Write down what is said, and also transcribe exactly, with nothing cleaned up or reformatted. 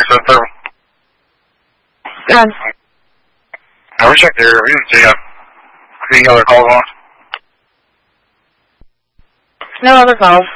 seven seven. Um, I will check there. We didn't see any other calls on. No other calls.